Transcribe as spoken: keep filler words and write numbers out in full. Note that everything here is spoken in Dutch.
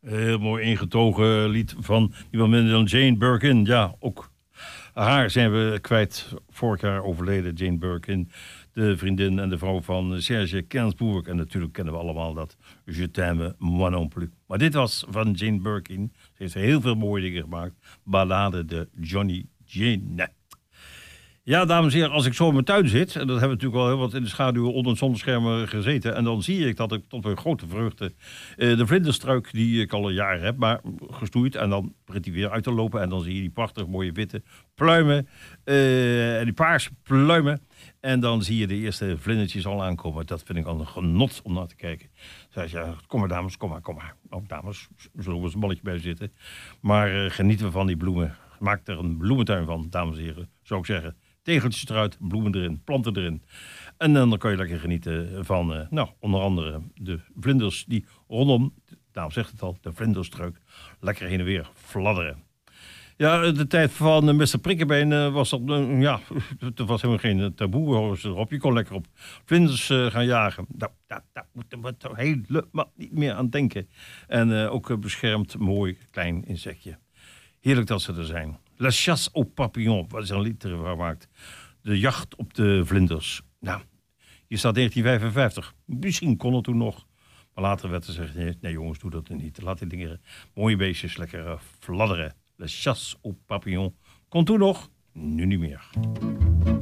Heel mooi ingetogen lied van niemand minder dan Jane Birkin. Ja, ook haar zijn we kwijt. Vorig jaar overleden Jane Birkin. De vriendin en de vrouw van Serge Gainsbourg. En natuurlijk kennen we allemaal dat Je t'aime moi non plus. Maar dit was van Jane Birkin. Ze heeft heel veel mooie dingen gemaakt. Ballade de Johnny Jane. Ja, dames en heren, als ik zo in mijn tuin zit... en dat hebben we natuurlijk al heel wat in de schaduw onder het zonnescherm gezeten... en dan zie ik dat ik tot mijn grote vreugde... Uh, de vlinderstruik die ik al een jaar heb, maar gestoeid... en dan begint hij weer uit te lopen... en dan zie je die prachtig mooie witte pluimen... Uh, en die paarse pluimen... en dan zie je de eerste vlindertjes al aankomen. Dat vind ik al een genot om naar te kijken. Zeg je, ja, kom maar dames, kom maar, kom maar. Oh, dames, zullen we eens een balletje bij zitten. Maar uh, genieten we van die bloemen. Maak er een bloementuin van, dames en heren, zou ik zeggen... Tegeltjes eruit, bloemen erin, planten erin. En dan kan je lekker genieten van, uh, nou, onder andere de vlinders die rondom, daarom zegt het al, de vlinderstruik, lekker heen en weer fladderen. Ja, de tijd van uh, mister Prikkebeen uh, was dat, uh, ja, er was helemaal geen taboe erop. Je kon lekker op vlinders uh, gaan jagen. Nou, daar, daar moeten we toch helemaal niet meer aan denken. En uh, ook een beschermd, mooi, klein insectje. Heerlijk dat ze er zijn. La chasse aux papillons, wat is een lied ervan gemaakt. De jacht op de vlinders. Nou, hier staat negentien vijfenvijftig. Misschien kon het toen nog. Maar later werd er gezegd, nee, nee jongens, doe dat niet. Laat die dingen, mooie beestjes, lekker uh, fladderen. La chasse aux papillons. Kon toen nog, nu niet meer.